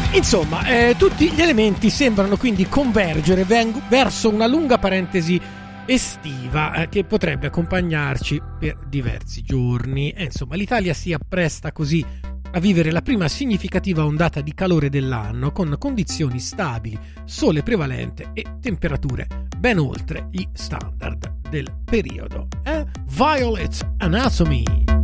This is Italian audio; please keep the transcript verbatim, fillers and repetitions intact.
Insomma, eh, tutti gli elementi sembrano quindi convergere veng- verso una lunga parentesi estiva eh, che potrebbe accompagnarci per diversi giorni. E insomma, l'Italia si appresta così a vivere la prima significativa ondata di calore dell'anno, con condizioni stabili, sole prevalente e temperature ben oltre gli standard del periodo. Eh? Violet Anatomy.